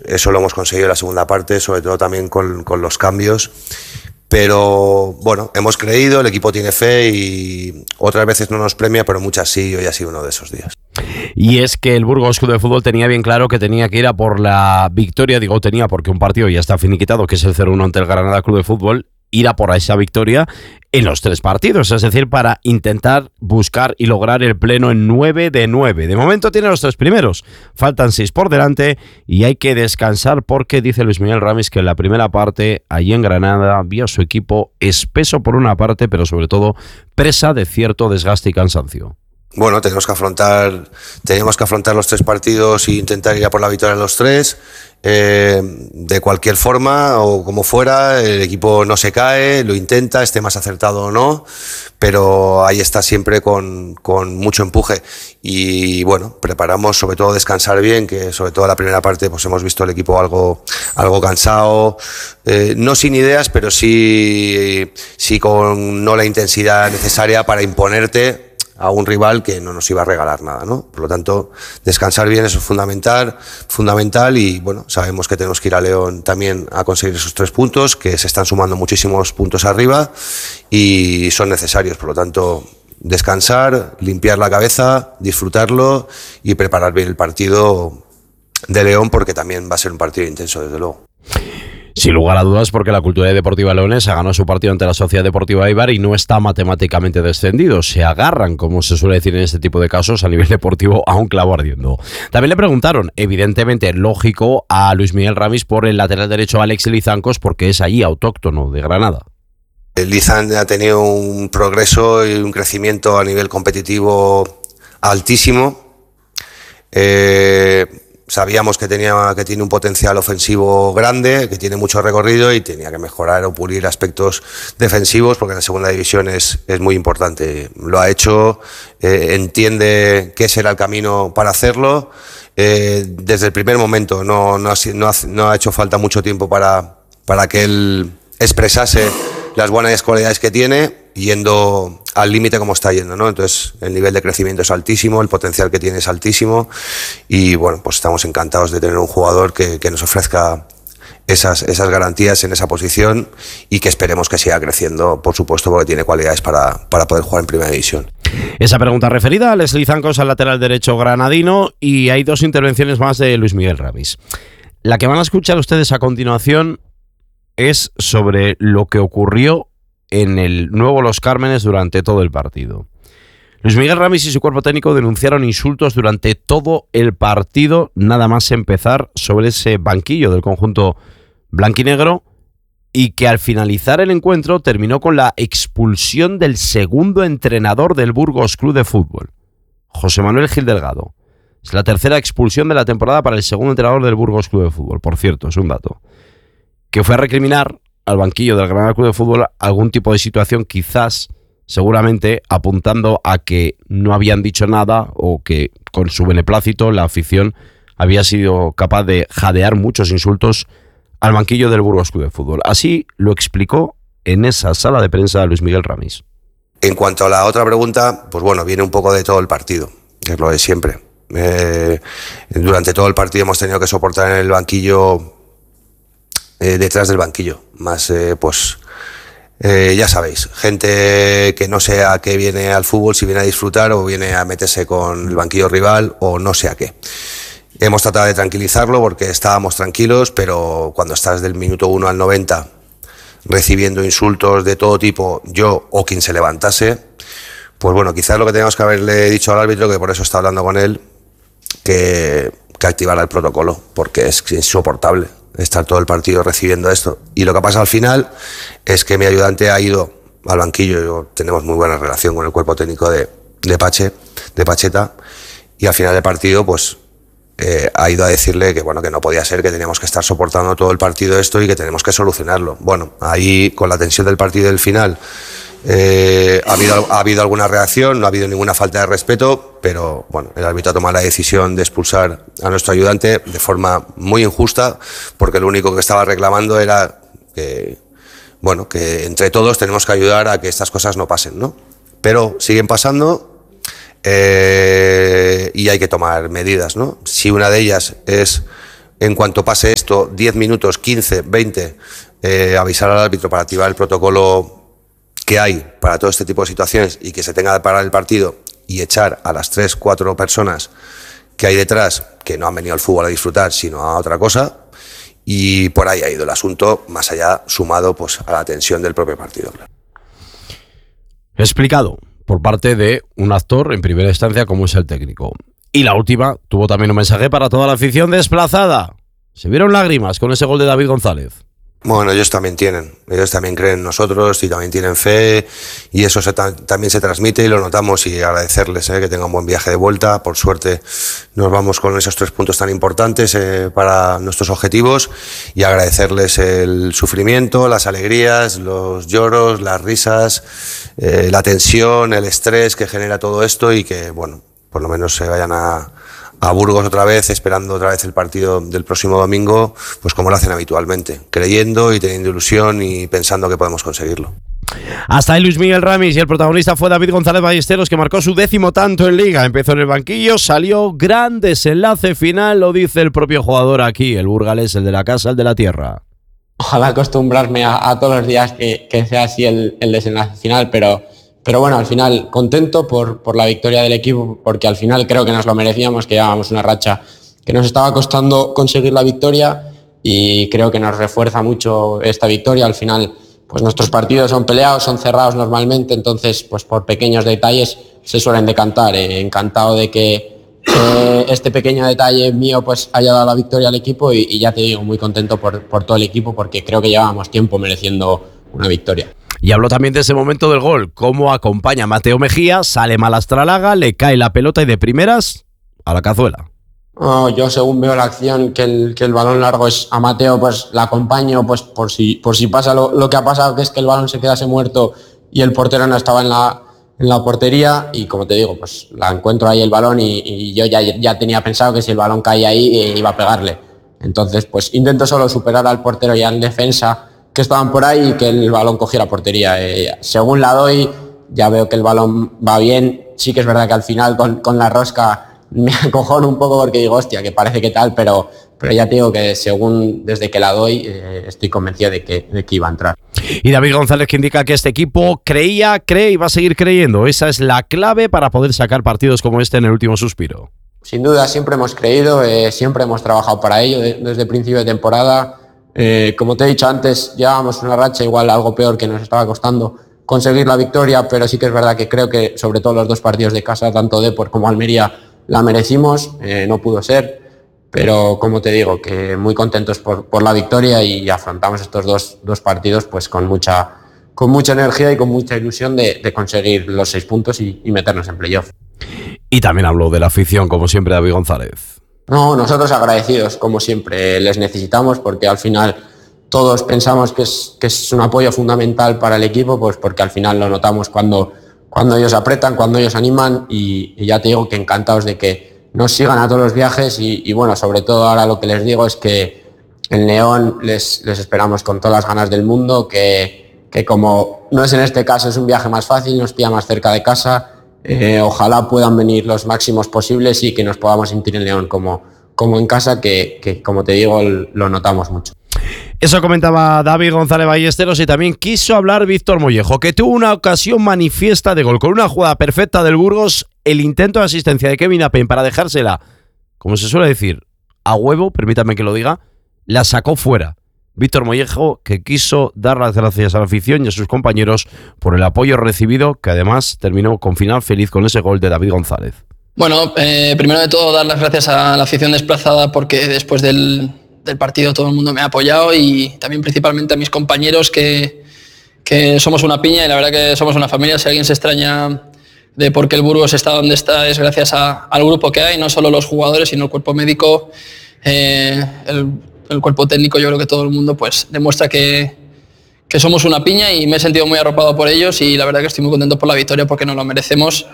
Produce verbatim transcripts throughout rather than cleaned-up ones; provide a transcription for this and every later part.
eso lo hemos conseguido en la segunda parte, sobre todo también con, con los cambios. Pero bueno, hemos creído, el equipo tiene fe y otras veces no nos premia, pero muchas sí, y hoy ha sido uno de esos días. Y es que el Burgos Club de Fútbol tenía bien claro que tenía que ir a por la victoria, digo tenía porque un partido ya está finiquitado, que es el cero uno ante el Granada Club de Fútbol, ir a por esa victoria en los tres partidos, es decir, para intentar buscar y lograr el pleno en nueve de nueve. De momento tiene los tres primeros, faltan seis por delante y hay que descansar porque dice Luis Miguel Ramis que en la primera parte, allí en Granada, vio a su equipo espeso por una parte, pero sobre todo presa de cierto desgaste y cansancio. Bueno, tenemos que afrontar, tenemos que afrontar los tres partidos e intentar ir a por la victoria en los tres. Eh, de cualquier forma o como fuera, el equipo no se cae, lo intenta, esté más acertado o no, pero ahí está siempre con, con mucho empuje. Y bueno, preparamos sobre todo descansar bien, que sobre todo la primera parte pues hemos visto el equipo algo, algo cansado, eh, no sin ideas, pero sí, sí con no la intensidad necesaria para imponerte a un rival que no nos iba a regalar nada, ¿no? Por lo tanto, descansar bien, eso es fundamental, fundamental y bueno, sabemos que tenemos que ir a León también a conseguir esos tres puntos, que se están sumando muchísimos puntos arriba y son necesarios, por lo tanto, descansar, limpiar la cabeza, disfrutarlo y preparar bien el partido de León porque también va a ser un partido intenso, desde luego. Sin lugar a dudas, porque la Cultural y Deportiva Leonesa ganó su partido ante la Sociedad Deportiva Eibar y no está matemáticamente descendido. Se agarran, como se suele decir en este tipo de casos, a nivel deportivo a un clavo ardiendo. También le preguntaron, evidentemente lógico, a Luis Miguel Ramis por el lateral derecho Alex Lizancos, porque es allí autóctono de Granada. Lizan ha tenido un progreso y un crecimiento a nivel competitivo altísimo. Eh... Sabíamos que tenía que tiene un potencial ofensivo grande, que tiene mucho recorrido y tenía que mejorar o pulir aspectos defensivos porque en la segunda división es, es muy importante. Lo ha hecho, eh, entiende que ese era el camino para hacerlo. Eh, desde el primer momento no, no, ha, no, ha, no ha hecho falta mucho tiempo para, para que él expresase las buenas cualidades que tiene, yendo al límite como está yendo, ¿no? Entonces el nivel de crecimiento es altísimo, el potencial que tiene es altísimo y bueno, pues estamos encantados de tener un jugador que, que nos ofrezca esas, esas garantías en esa posición y que esperemos que siga creciendo, por supuesto, porque tiene cualidades para, para poder jugar en Primera División. Esa pregunta referida a Alex Lizancos, al lateral derecho granadino, y hay dos intervenciones más de Luis Miguel Ramis. La que van a escuchar ustedes a continuación es sobre lo que ocurrió en el nuevo Los Cármenes durante todo el partido. Luis Miguel Ramis y su cuerpo técnico denunciaron insultos durante todo el partido, nada más empezar, sobre ese banquillo del conjunto blanquinegro, y que al finalizar el encuentro terminó con la expulsión del segundo entrenador del Burgos Club de Fútbol, José Manuel Gil Delgado. Es la tercera expulsión de la temporada para el segundo entrenador del Burgos Club de Fútbol, por cierto, es un dato, que fue a recriminar al banquillo del Granada Club de Fútbol algún tipo de situación, quizás, seguramente, apuntando a que no habían dicho nada o que con su beneplácito la afición había sido capaz de jadear muchos insultos al banquillo del Burgos Club de Fútbol. Así lo explicó en esa sala de prensa Luis Miguel Ramis. En cuanto a la otra pregunta, pues bueno, viene un poco de todo el partido, que es lo de siempre. Eh, durante todo el partido hemos tenido que soportar en el banquillo, eh, detrás del banquillo, más eh, pues eh, ya sabéis, gente que no sé a qué viene al fútbol, si viene a disfrutar o viene a meterse con el banquillo rival o no sé a qué. Hemos tratado de tranquilizarlo porque estábamos tranquilos, pero cuando estás del minuto uno al noventa recibiendo insultos de todo tipo, yo o quien se levantase, pues bueno, quizás lo que teníamos que haberle dicho al árbitro, que por eso está hablando con él, que, que activara el protocolo, porque es insoportable estar todo el partido recibiendo esto. Y lo que pasa al final es que mi ayudante ha ido al banquillo, yo, tenemos muy buena relación con el cuerpo técnico de, de Pache, de Pacheta, y al final del partido pues eh, ha ido a decirle que bueno, que no podía ser, que teníamos que estar soportando todo el partido esto y que tenemos que solucionarlo. Bueno, ahí con la tensión del partido del final eh, ha, habido, ha habido alguna reacción, no ha habido ninguna falta de respeto, pero bueno, el árbitro ha tomado la decisión de expulsar a nuestro ayudante de forma muy injusta, porque lo único que estaba reclamando era que, bueno, que entre todos tenemos que ayudar a que estas cosas no pasen, ¿no? Pero siguen pasando. Eh, y hay que tomar medidas, ¿no? Si una de ellas es, en cuanto pase esto, esto diez minutos, quince, veinte, eh, avisar al árbitro para activar el protocolo que hay para todo este tipo de situaciones y que se tenga que parar el partido y echar a las tres, cuatro personas que hay detrás, que no han venido al fútbol a disfrutar, sino a otra cosa, y por ahí ha ido el asunto, más allá, sumado pues a la tensión del propio partido. Explicado por parte de un actor en primera instancia como es el técnico. Y la última tuvo también un mensaje para toda la afición desplazada. Se vieron lágrimas con ese gol de David González. Bueno, ellos también tienen, ellos también creen en nosotros y también tienen fe, y eso se ta- también se transmite y lo notamos, y agradecerles eh, que tengan un buen viaje de vuelta. Por suerte nos vamos con esos tres puntos tan importantes eh, para nuestros objetivos, y agradecerles el sufrimiento, las alegrías, los lloros, las risas, eh, la tensión, el estrés que genera todo esto, y que, bueno, por lo menos se vayan a... a Burgos otra vez, esperando otra vez el partido del próximo domingo, pues como lo hacen habitualmente, creyendo y teniendo ilusión y pensando que podemos conseguirlo. Hasta ahí Luis Miguel Ramis, y el protagonista fue David González Ballesteros, que marcó su décimo tanto en Liga. Empezó en el banquillo, salió gran desenlace final, lo dice el propio jugador aquí, el burgalés, el de la casa, el de la tierra. Ojalá acostumbrarme a, a todos los días que, que sea así el, el desenlace final, pero... Pero bueno, al final contento por, por la victoria del equipo, porque al final creo que nos lo merecíamos, que llevábamos una racha que nos estaba costando conseguir la victoria, y creo que nos refuerza mucho esta victoria. Al final, pues nuestros partidos son peleados, son cerrados normalmente, entonces pues por pequeños detalles se suelen decantar. Eh, encantado de que eh, este pequeño detalle mío pues haya dado la victoria al equipo, y, y ya te digo, muy contento por, por todo el equipo, porque creo que llevábamos tiempo mereciendo una victoria. Y habló también de ese momento del gol, cómo acompaña a Mateo Mejía, sale mal Astralaga, le cae la pelota y de primeras a la cazuela. Oh, yo según veo la acción, que el, que el balón largo es a Mateo, pues la acompaño pues por si, por si pasa lo, lo que ha pasado, que es que el balón se quedase muerto y el portero no estaba en la, en la portería, y como te digo, pues la encuentro ahí el balón, y, y yo ya, ya tenía pensado que si el balón caía ahí iba a pegarle. Entonces pues intento solo superar al portero y al defensa que estaban por ahí, y que el balón cogiera portería. Eh, según la doy, ya veo que el balón va bien. Sí que es verdad que al final con, con la rosca me acojono un poco, porque digo, hostia, que parece que tal, pero, pero ya te digo que según desde que la doy, eh, estoy convencido de que, de que iba a entrar. Y David González, que indica que este equipo creía, cree y va a seguir creyendo. Esa es la clave para poder sacar partidos como este en el último suspiro. Sin duda, siempre hemos creído, eh, siempre hemos trabajado para ello de, desde el principio de temporada. Eh, como te he dicho antes, llevábamos una racha igual algo peor, que nos estaba costando conseguir la victoria, pero sí que es verdad que creo que sobre todo los dos partidos de casa, tanto Depor como Almería, la merecimos. Eh, no pudo ser, pero como te digo, que muy contentos por, por la victoria, y afrontamos estos dos, dos partidos pues con mucha, con mucha energía y con mucha ilusión de, de conseguir los seis puntos y, y meternos en playoff. Y también habló de la afición, como siempre, David González. No, nosotros agradecidos, como siempre, les necesitamos, porque al final todos pensamos que es, que es un apoyo fundamental para el equipo, pues porque al final lo notamos cuando, cuando ellos apretan, cuando ellos animan, y, y ya te digo que encantados de que nos sigan a todos los viajes, y, y bueno, sobre todo ahora lo que les digo es que en León les, les esperamos con todas las ganas del mundo, que, que como no es en este caso, es un viaje más fácil, nos pilla más cerca de casa. Eh, ojalá puedan venir los máximos posibles y que nos podamos sentir en León como, como en casa, que, que como te digo, lo notamos mucho. Eso comentaba David González Ballesteros, y también quiso hablar Víctor Mollejo, que tuvo una ocasión manifiesta de gol con una jugada perfecta del Burgos, el intento de asistencia de Kevin Apen para dejársela, como se suele decir, a huevo, permítame que lo diga, la sacó fuera. Víctor Mollejo, que quiso dar las gracias a la afición y a sus compañeros por el apoyo recibido, que además terminó con final feliz con ese gol de David González. Bueno, eh, primero de todo dar las gracias a la afición desplazada, porque después del, del partido todo el mundo me ha apoyado, y también principalmente a mis compañeros, que, que somos una piña, y la verdad que somos una familia. Si alguien se extraña de por qué el Burgos está donde está, es gracias a, al grupo que hay, no solo los jugadores, sino el cuerpo médico, eh, el el cuerpo técnico. Yo creo que todo el mundo pues demuestra que, que somos una piña, y me he sentido muy arropado por ellos, y la verdad que estoy muy contento por la victoria, porque nos lo merecemos.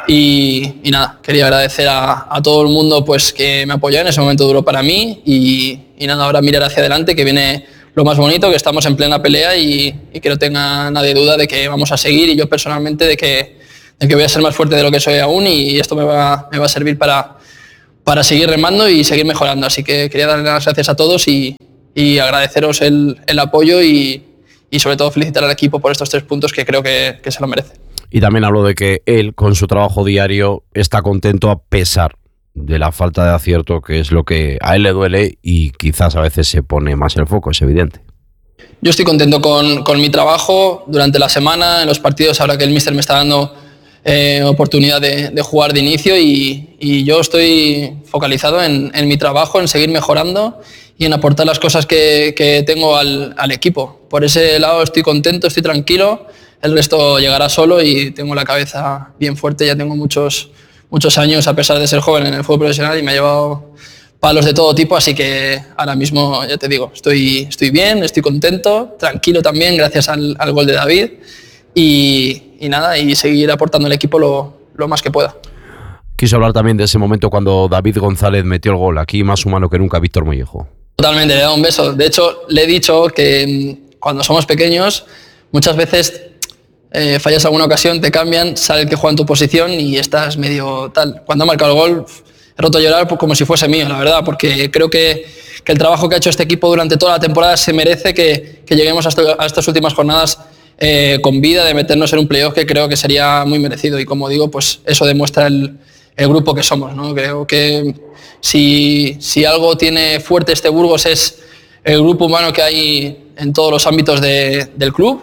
Y, y nada, quería agradecer a, a todo el mundo pues que me apoyó en ese momento duro para mí, y, y nada, ahora mirar hacia adelante, que viene lo más bonito, que estamos en plena pelea, y, y que no tenga nadie duda de que vamos a seguir, y yo personalmente de que, de que voy a ser más fuerte de lo que soy aún, y esto me va, me va a servir para para seguir remando y seguir mejorando. Así que quería darle las gracias a todos y, y agradeceros el, el apoyo y, y sobre todo felicitar al equipo por estos tres puntos que creo que, que se lo merece. Y también habló de que él, con su trabajo diario, está contento a pesar de la falta de acierto, que es lo que a él le duele y quizás a veces se pone más el foco, es evidente. Yo estoy contento con, con mi trabajo durante la semana, en los partidos, ahora que el míster me está dando eh, oportunidad de, de jugar de inicio y, y yo estoy focalizado en, en mi trabajo, en seguir mejorando y en aportar las cosas que, que tengo al, al equipo. Por ese lado estoy contento, estoy tranquilo, el resto llegará solo y tengo la cabeza bien fuerte, ya tengo muchos, muchos años a pesar de ser joven en el fútbol profesional y me ha llevado palos de todo tipo, así que ahora mismo, ya te digo, estoy, estoy bien, estoy contento, tranquilo también, gracias al, al gol de David y, y nada, y seguir aportando al equipo lo, lo más que pueda. Quiso hablar también de ese momento cuando David González metió el gol, aquí más humano que nunca Víctor Mollejo. Totalmente, le he dado un beso. De hecho, le he dicho que cuando somos pequeños, muchas veces eh, fallas alguna ocasión, te cambian, sale el que juega en tu posición y estás medio tal. Cuando ha marcado el gol, he roto a llorar como si fuese mío, la verdad, porque creo que, que el trabajo que ha hecho este equipo durante toda la temporada se merece que, que lleguemos a, esto, a estas últimas jornadas eh, con vida, de meternos en un playoff que creo que sería muy merecido. Y como digo, pues eso demuestra el, el grupo que somos, ¿no? Creo que si, si algo tiene fuerte este Burgos es el grupo humano que hay en todos los ámbitos de, del club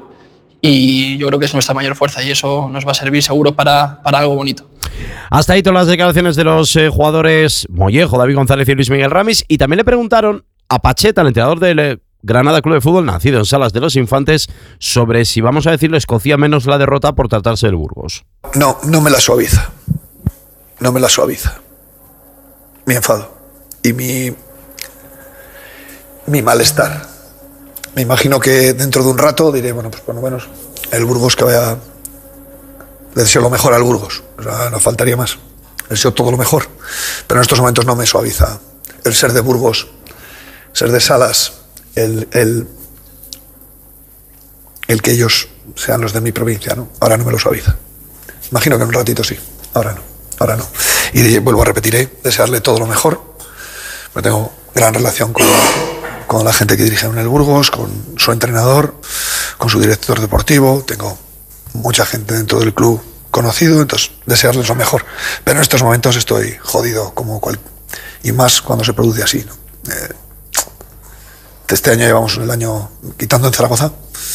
y yo creo que es nuestra mayor fuerza y eso nos va a servir seguro para, para algo bonito. Hasta ahí todas las declaraciones de los eh, jugadores Mollejo, David González y Luis Miguel Ramis. Y también le preguntaron a Pacheta, el entrenador del eh, Granada Club de Fútbol, nacido en Salas de los Infantes, sobre si, vamos a decirlo, escocía menos la derrota por tratarse del Burgos. No, no me la suaviza. No me la suaviza. Mi enfado y mi, mi malestar. Me imagino que dentro de un rato diré, bueno, pues por lo menos el Burgos que vaya... Le deseo lo mejor al Burgos, o sea, no faltaría más. Le deseo todo lo mejor, pero en estos momentos no me suaviza el ser de Burgos, ser de Salas, el, el, el que ellos sean los de mi provincia, ¿no? Ahora no me lo suaviza. Imagino que en un ratito sí, ahora no, ahora no. Y vuelvo a repetir, ¿eh? Desearle todo lo mejor. Yo tengo gran relación con, con la gente que dirige en el Burgos, con su entrenador, con su director deportivo, tengo mucha gente dentro del club conocido, entonces desearles lo mejor. Pero en estos momentos estoy jodido, como cual, y más cuando se produce así, ¿no? Eh, este año llevamos el año, quitando en Zaragoza,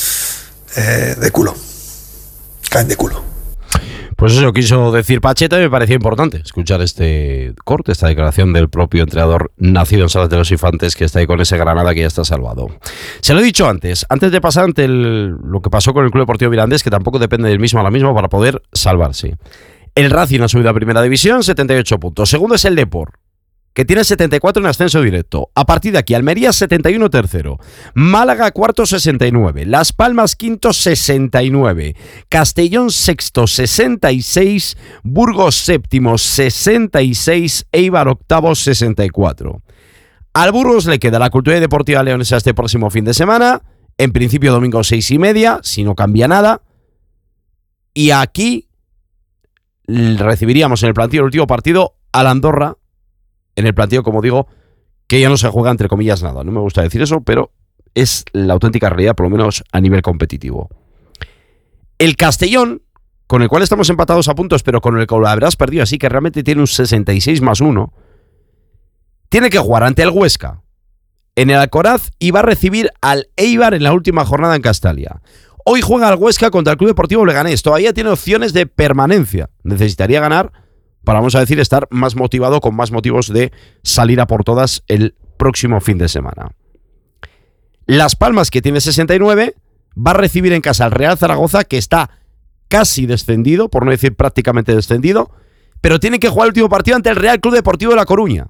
eh, de culo. Caen de culo. Pues eso quiso decir Pacheta y me parecía importante escuchar este corte, esta declaración del propio entrenador nacido en Salas de los Infantes que está ahí con ese Granada que ya está salvado. Se lo he dicho antes, antes de pasar ante el, lo que pasó con el Club Deportivo Mirandés, que tampoco depende del mismo a la misma para poder salvarse. El Racing ha subido a Primera División, setenta y ocho puntos. Segundo es el Depor, que tiene setenta y cuatro en ascenso directo. A partir de aquí, Almería setenta y uno tercero, Málaga cuarto sesenta y nueve, Las Palmas quinto sesenta y nueve, Castellón sexto sesenta y seis, Burgos séptimo sesenta y seis, Eibar octavo sesenta y cuatro. Al Burgos le queda la Cultural y Deportiva Leonesa este próximo fin de semana, en principio domingo seis y media, si no cambia nada, y aquí recibiríamos en el plantillo el último partido al Andorra, en el planteo, como digo, que ya no se juega entre comillas nada. No me gusta decir eso, pero es la auténtica realidad, por lo menos a nivel competitivo. El Castellón, con el cual estamos empatados a puntos, pero con el que lo habrás perdido, así que realmente tiene un sesenta y seis más uno, tiene que jugar ante el Huesca en el Alcoraz y va a recibir al Eibar en la última jornada en Castalia. Hoy juega el Huesca contra el Club Deportivo Leganés. Todavía tiene opciones de permanencia. Necesitaría ganar para, vamos a decir, estar más motivado, con más motivos de salir a por todas el próximo fin de semana. Las Palmas, que tiene sesenta y nueve, va a recibir en casa al Real Zaragoza, que está casi descendido, por no decir prácticamente descendido, pero tiene que jugar el último partido ante el Real Club Deportivo de La Coruña,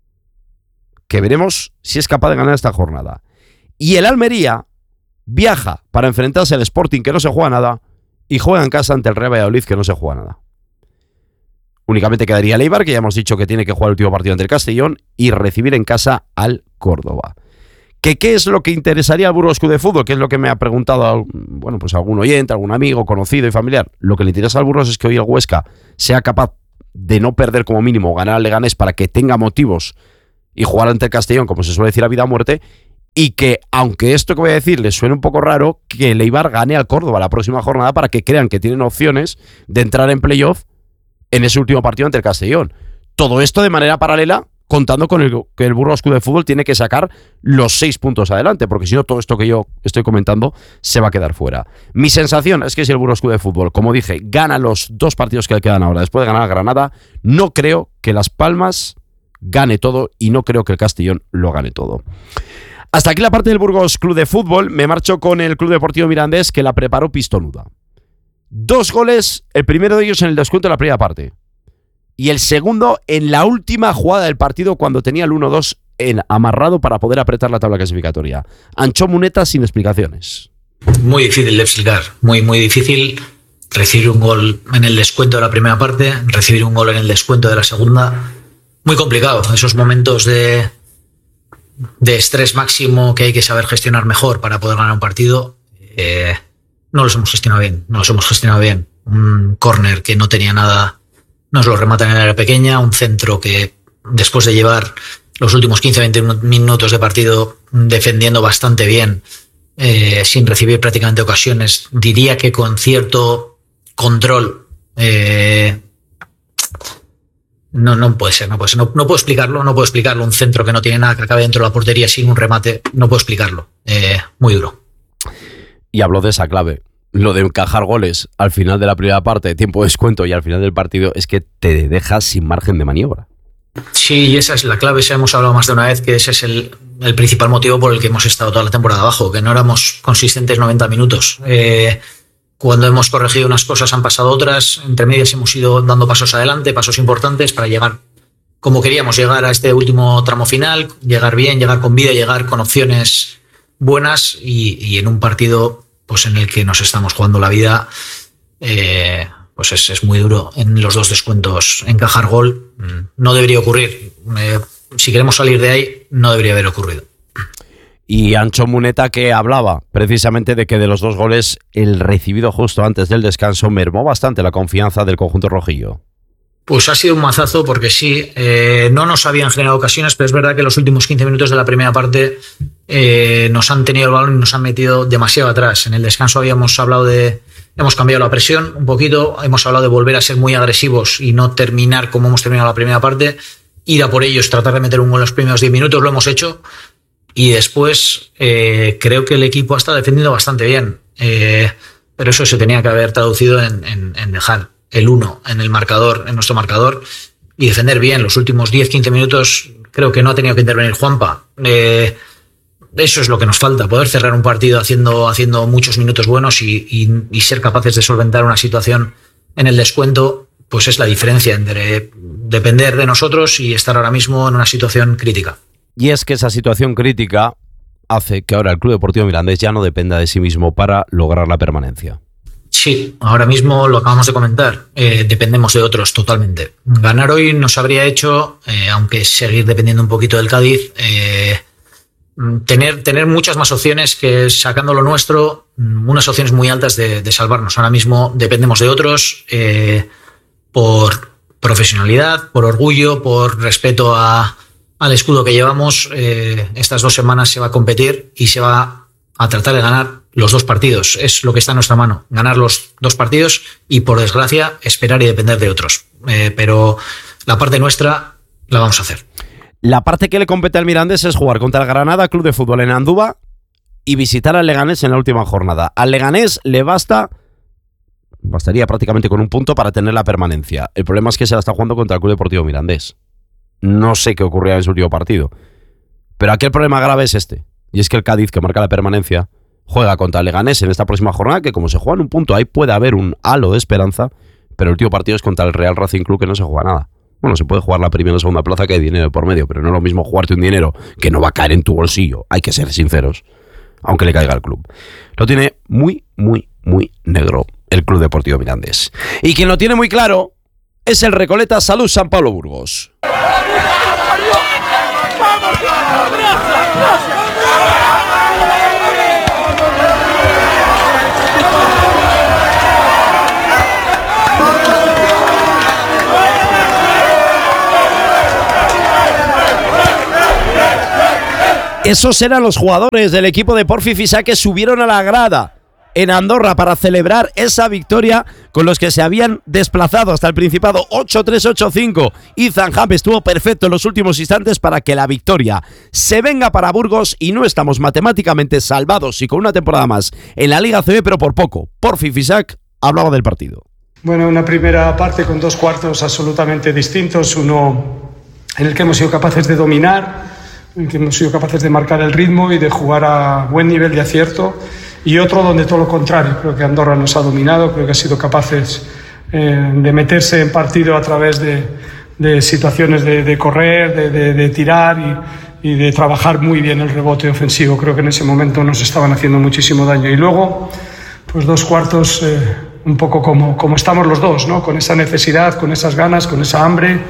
que veremos si es capaz de ganar esta jornada. Y el Almería viaja para enfrentarse al Sporting, que no se juega nada, y juega en casa ante el Real Valladolid, que no se juega nada. Únicamente quedaría el Eibar, que ya hemos dicho que tiene que jugar el último partido ante el Castellón y recibir en casa al Córdoba. ¿Que ¿Qué es lo que interesaría al Burgos Club de Fútbol? ¿Qué es lo que me ha preguntado, bueno, pues algún oyente, algún amigo, conocido y familiar? Lo que le interesa al Burgos es que hoy el Huesca sea capaz de no perder como mínimo, ganar al Leganés para que tenga motivos y jugar ante el Castellón, como se suele decir, a vida o muerte, y que, aunque esto que voy a decir les suene un poco raro, que el Eibar gane al Córdoba la próxima jornada para que crean que tienen opciones de entrar en playoff en ese último partido ante el Castellón. Todo esto de manera paralela, contando con el, que el Burgos Club de Fútbol tiene que sacar los seis puntos adelante, porque si no, todo esto que yo estoy comentando se va a quedar fuera. Mi sensación es que si el Burgos Club de Fútbol, como dije, gana los dos partidos que le quedan ahora, después de ganar a Granada, no creo que Las Palmas gane todo y no creo que el Castellón lo gane todo. Hasta aquí la parte del Burgos Club de Fútbol. Me marcho con el Club Deportivo Mirandés, que la preparó pistonuda. Dos goles, el primero de ellos en el descuento de la primera parte. Y el segundo en la última jugada del partido, cuando tenía el uno dos en amarrado para poder apretar la tabla clasificatoria. Ancho Muneta sin explicaciones. Muy difícil de explicar, muy muy difícil recibir un gol en el descuento de la primera parte, recibir un gol en el descuento de la segunda. Muy complicado, esos momentos de, de estrés máximo que hay que saber gestionar mejor para poder ganar un partido. Eh, no los hemos gestionado bien, no los hemos gestionado bien. Un córner que no tenía nada, nos lo rematan en el área pequeña, un centro que después de llevar los últimos quince a veinte minutos de partido defendiendo bastante bien, eh, sin recibir prácticamente ocasiones, diría que con cierto control, eh, no, no puede ser, no puede ser, no, no puedo explicarlo, no puedo explicarlo, un centro que no tiene nada, que acabe dentro de la portería sin un remate, no puedo explicarlo, eh, muy duro. Y habló de esa clave. Lo de encajar goles al final de la primera parte, tiempo de descuento y al final del partido, es que te dejas sin margen de maniobra. Sí, y esa es la clave, esa hemos hablado más de una vez, que ese es el, el principal motivo por el que hemos estado toda la temporada abajo, que no éramos consistentes noventa minutos. Eh, cuando hemos corregido unas cosas han pasado otras, entre medias hemos ido dando pasos adelante, pasos importantes para llegar como queríamos, llegar a este último tramo final, llegar bien, llegar con vida, llegar con opciones buenas y, y en un partido pues en el que nos estamos jugando la vida, eh, pues es, es muy duro en los dos descuentos encajar gol. No debería ocurrir. Eh, si queremos salir de ahí, no debería haber ocurrido. Y Ancho Muneta, que hablaba precisamente de que de los dos goles, el recibido justo antes del descanso mermó bastante la confianza del conjunto rojillo. Pues ha sido un mazazo porque sí, eh, no nos habían generado ocasiones, pero es verdad que los últimos quince minutos de la primera parte eh, nos han tenido el balón y nos han metido demasiado atrás. En el descanso habíamos hablado de, hemos cambiado la presión un poquito, hemos hablado de volver a ser muy agresivos y no terminar como hemos terminado la primera parte, ir a por ellos, tratar de meter un gol en los primeros diez minutos, lo hemos hecho y después eh, creo que el equipo ha estado defendiendo bastante bien, eh, pero eso se tenía que haber traducido en, en, en dejar el uno en el marcador, en nuestro marcador, y defender bien. Los últimos diez a quince minutos creo que no ha tenido que intervenir Juanpa. Eh, eso es lo que nos falta, poder cerrar un partido haciendo, haciendo muchos minutos buenos y, y, y ser capaces de solventar una situación en el descuento, pues es la diferencia entre depender de nosotros y estar ahora mismo en una situación crítica. Y es que esa situación crítica hace que ahora el Club Deportivo Mirandés ya no dependa de sí mismo para lograr la permanencia. Sí, ahora mismo lo acabamos de comentar, eh, dependemos de otros totalmente. Ganar hoy nos habría hecho, eh, aunque seguir dependiendo un poquito del Cádiz, eh, tener, tener muchas más opciones que sacando lo nuestro, unas opciones muy altas de, de salvarnos. Ahora mismo dependemos de otros eh, por profesionalidad, por orgullo, por respeto a, al escudo que llevamos. Eh, estas dos semanas se va a competir y se va a tratar de ganar los dos partidos. Es lo que está en nuestra mano, ganar los dos partidos y, por desgracia, esperar y depender de otros. Eh, pero la parte nuestra la vamos a hacer. La parte que le compete al Mirandés es jugar contra el Granada Club de Fútbol en Andúba y visitar al Leganés en la última jornada. Al Leganés le basta, bastaría prácticamente con un punto para tener la permanencia. El problema es que se la está jugando contra el Club Deportivo Mirandés. No sé qué ocurrirá en su último partido. Pero aquí el problema grave es este. Y es que el Cádiz, que marca la permanencia, juega contra el Leganés en esta próxima jornada, que como se juega en un punto, ahí puede haber un halo de esperanza, pero el último partido es contra el Real Racing Club, que no se juega nada. Bueno, se puede jugar la primera o segunda plaza, que hay dinero por medio, pero no es lo mismo jugarte un dinero que no va a caer en tu bolsillo, hay que ser sinceros, aunque le caiga al club. Lo tiene muy, muy, muy negro el Club Deportivo Mirandés. Y quien lo tiene muy claro es el Recoleta Salud San Pablo Burgos. Esos eran los jugadores del equipo de Porfi Fisac que subieron a la grada en Andorra para celebrar esa victoria con los que se habían desplazado hasta el Principado. Ocho tres, ocho cinco. Ethan Happ estuvo perfecto en los últimos instantes para que la victoria se venga para Burgos y no estamos matemáticamente salvados y con una temporada más en la Liga A C B, pero por poco. Porfi Fisac hablaba del partido. Bueno, una primera parte con dos cuartos absolutamente distintos, uno en el que hemos sido capaces de dominar, en el que hemos sido capaces de marcar el ritmo y de jugar a buen nivel de acierto, y otro donde todo lo contrario. Creo que Andorra nos ha dominado, creo que ha sido capaces eh, de meterse en partido a través de, de situaciones de, de correr, de, de, de tirar y, y de trabajar muy bien el rebote ofensivo. Creo que en ese momento nos estaban haciendo muchísimo daño. Y luego, pues dos cuartos eh, un poco como, como estamos los dos, ¿no? Con esa necesidad, con esas ganas, con esa hambre,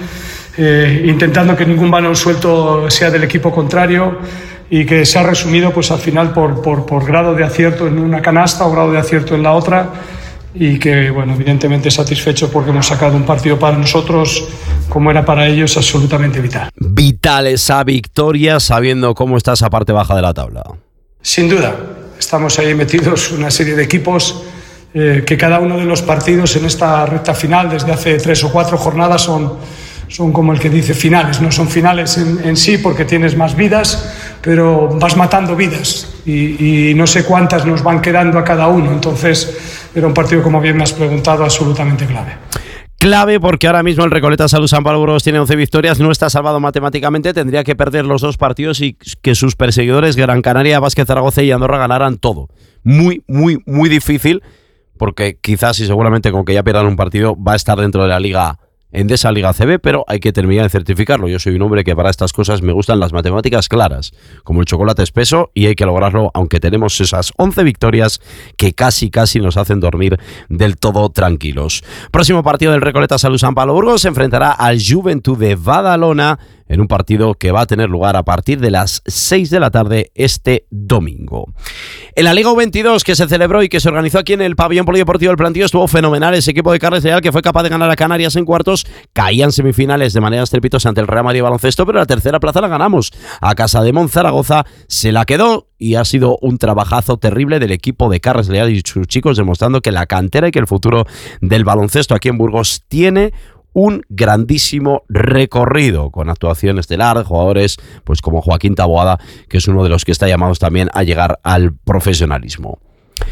eh, intentando que ningún balón suelto sea del equipo contrario, y que se ha resumido pues al final por, por, por grado de acierto en una canasta o grado de acierto en la otra, y que, bueno, evidentemente satisfechos porque hemos sacado un partido para nosotros, como era para ellos, absolutamente vital. Vital esa victoria sabiendo cómo está esa parte baja de la tabla. Sin duda, estamos ahí metidos una serie de equipos eh, que cada uno de los partidos en esta recta final, desde hace tres o cuatro jornadas, son, son como el que dice finales. No son finales en, en sí porque tienes más vidas, pero vas matando vidas y, y no sé cuántas nos van quedando a cada uno. Entonces era un partido, como bien me has preguntado, absolutamente clave. Clave porque ahora mismo el Recoleta Salud San Pablo Burgos tiene once victorias, no está salvado matemáticamente, tendría que perder los dos partidos y que sus perseguidores Gran Canaria, Vázquez Zaragoza y Andorra ganaran todo. Muy, muy, muy difícil, porque quizás y seguramente con que ya pierdan un partido va a estar dentro de la Liga Endesa, Liga A C B, pero hay que terminar de certificarlo. Yo soy un hombre que para estas cosas me gustan las matemáticas claras, como el chocolate espeso, y hay que lograrlo aunque tenemos esas once victorias que casi casi nos hacen dormir del todo tranquilos. Próximo partido del Recoleta Salud San Pablo Burgos se enfrentará al Juventud de Badalona en un partido que va a tener lugar a partir de las seis de la tarde este domingo. En la Liga U veintidós, que se celebró y que se organizó aquí en el pabellón polideportivo del Plantío, estuvo fenomenal ese equipo de Carles Leal, que fue capaz de ganar a Canarias en cuartos, caía en semifinales de manera estrepitosa ante el Real Madrid Baloncesto, pero la tercera plaza la ganamos. A Casa de Monzaragoza se la quedó y ha sido un trabajazo terrible del equipo de Carles Leal y sus chicos, demostrando que la cantera y que el futuro del baloncesto aquí en Burgos tiene un grandísimo recorrido, con actuación estelar de jugadores pues como Joaquín Taboada, que es uno de los que está llamados también a llegar al profesionalismo.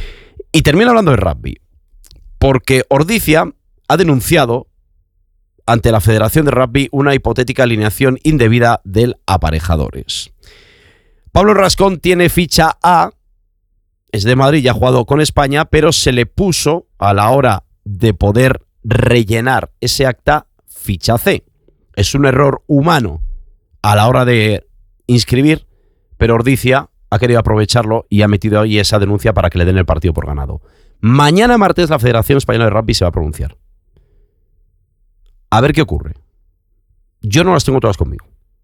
Y termino hablando de rugby, porque Ordizia ha denunciado ante la Federación de Rugby una hipotética alineación indebida del Aparejadores. Pablo Rascón tiene ficha A, es de Madrid, ya ha jugado con España, pero se le puso a la hora de poder rellenar ese acta ficha C. Es un error humano a la hora de inscribir, pero Ordizia ha querido aprovecharlo y ha metido ahí esa denuncia para que le den el partido por ganado. Mañana martes la Federación Española de Rugby se va a pronunciar. A ver qué ocurre. Yo no las tengo todas conmigo.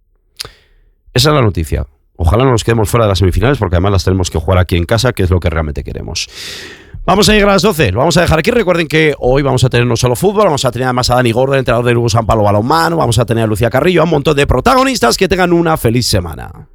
Esa es la noticia. Ojalá no nos quedemos fuera de las semifinales, porque además las tenemos que jugar aquí en casa, que es lo que realmente queremos. Vamos a llegar a las doce, lo vamos a dejar aquí. Recuerden que hoy vamos a tener no solo fútbol, vamos a tener además a Dani Gordo, el entrenador de Lugo San Pablo Balonmano, vamos a tener a Lucía Carrillo, a un montón de protagonistas. Que tengan una feliz semana.